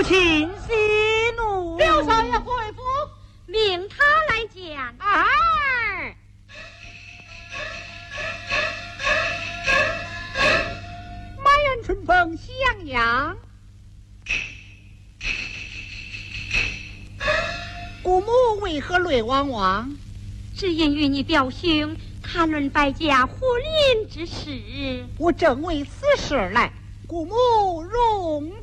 父亲息怒。 刘少爷回府， 命他来见。 儿。马元春风喜洋洋，姑母为何泪汪汪？ 只因与你表兄谈论败家护林之事。 我正为此事来，姑母容